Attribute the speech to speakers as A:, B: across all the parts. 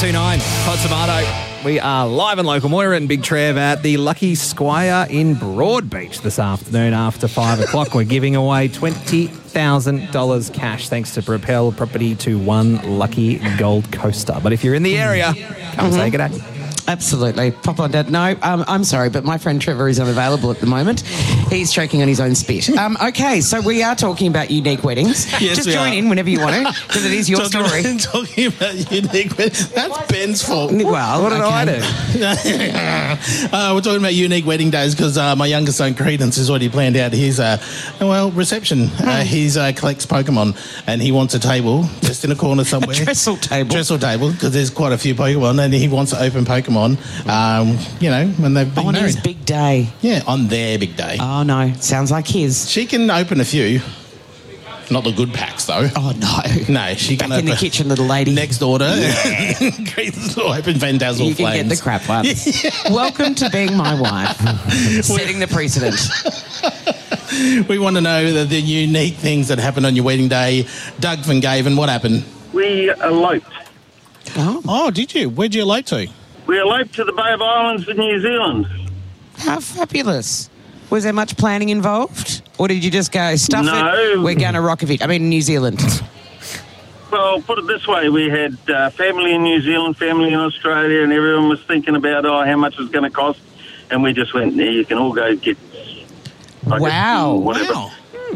A: 1029, Hot Tomato. We are live and local. Moira and Big Trev at the Lucky Squire in Broadbeach this afternoon after 5 o'clock. We're giving away $20,000 cash thanks to Propel Property to one lucky gold coaster. But if you're in the area, come and say good day.
B: Absolutely. Pop on, Dad. No, I'm sorry, but my friend Trevor is unavailable at the moment. He's choking on his own spit. Okay, so we are talking about unique weddings.
C: Yes,
B: just join in whenever you want to, because it is your story.
C: Talking about unique weddings. That's Ben's fault.
B: Well,
A: What did I do?
C: We're talking about unique wedding days because my youngest son, Credence, has already planned out his, reception. He collects Pokemon and he wants a table just in a corner somewhere.
B: A trestle
C: table, because there's quite a few Pokemon and he wants to open Pokemon, when they've been
B: on
C: married.
B: his big day.
C: Yeah, on their big day.
B: Oh, no. Sounds like his.
C: She can open a few. Not the good packs, though.
B: Oh, no.
C: No, she can
B: Back in the kitchen, little lady.
C: Next order. Credence will open Phantasmal
B: You can
C: Flames.
B: get the crap ones. Welcome to being my wife. Setting the precedent.
C: We want to know the unique things that happened on your wedding day. Doug Van Gaven, what happened?
D: We eloped.
C: Oh, did you? Where'd you elope to?
D: We eloped to the Bay of Islands in New Zealand.
B: How fabulous. Was there much planning involved? Or did you just go, stuff it, we're going to Rockefeller? I mean, New Zealand.
D: Well, put it this way, we had family in New Zealand, family in Australia, and everyone was thinking about, how much it was going to cost. And we just went, you can all go get...
B: Wow.
D: Whatever.
C: Wow.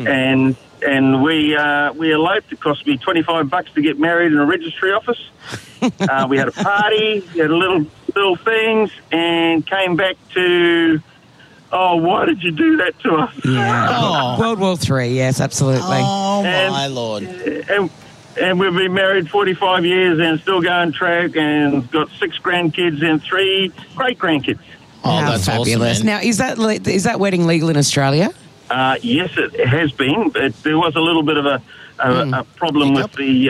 D: And we eloped. It cost me $25 to get married in a registry office. We had a party, we had little things, and came back to, why did you do that to us?
B: Yeah.
C: Oh.
B: World War III, yes, absolutely.
C: Oh,
D: And-
C: my Lord.
D: And we've been married 45 years and still going track and got 6 grandkids and 3 great-grandkids.
C: Oh,
B: How
C: that's
B: fabulous.
C: awesome, man.
B: Now, is that wedding legal in Australia?
D: Yes, it has been, but there was a little bit of a problem with the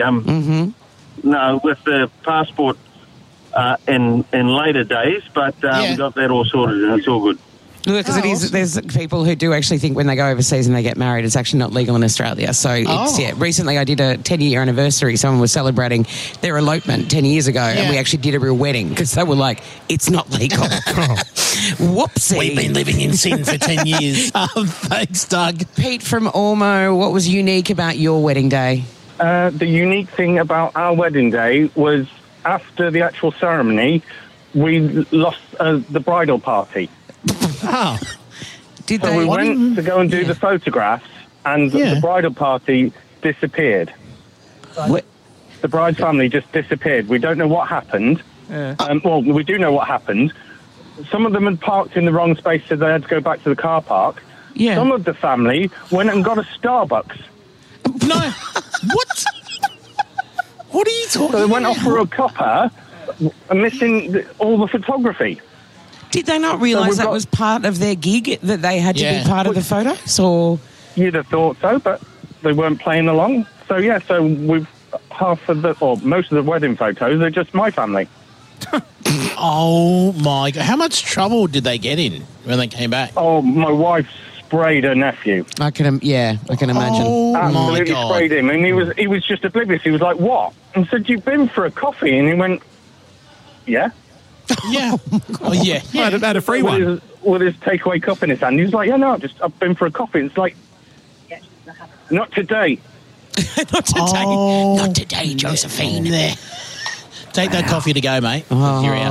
D: with the passport in later days, but we got that all sorted and it's all good.
B: Because
C: awesome.
B: there's people who do actually think when they go overseas and they get married, it's actually not legal in Australia. So recently I did a 10-year anniversary. Someone was celebrating their elopement 10 years ago, and we actually did a real wedding because they were like, it's not legal. Whoopsie.
C: We've been living in sin for 10 years. Thanks, Doug.
B: Pete from Ormo, what was unique about your wedding day?
E: The unique thing about our wedding day was after the actual ceremony, we lost the bridal party.
C: Oh.
B: Did
E: So
B: they?
E: we went to go and do the photographs, and the bridal party disappeared.
B: What?
E: The bride's family just disappeared. We don't know what happened. We do know what happened. Some of them had parked in the wrong space, so they had to go back to the car park.
B: Yeah.
E: Some of the family went and got a Starbucks.
C: No. What? What are you talking
E: So they went
C: about?
E: off for a copper, missing all the photography.
B: Did they not realise
E: we've
B: that
E: got-
B: was part of their gig, that they had to be part of the photos? Or
E: You'd have thought so, but they weren't playing along. So, we've most of the wedding photos are just my family.
C: Oh, my God. How much trouble did they get in when they came back?
E: Oh, my wife sprayed her nephew.
B: I can imagine.
C: Oh, my
E: Absolutely
C: God.
E: sprayed him. And he was just oblivious. He was like, what? And said, you've been for a coffee? And he went, yeah.
C: Yeah. Oh, yeah.
A: I had a free one.
E: With his takeaway cup in his hand. He was like, yeah, no, I've been for a coffee. It's like, not today.
B: Not today.
C: Oh.
B: Not today, Josephine.
C: There. Take that coffee to go, mate.
B: Oh.
C: You're out.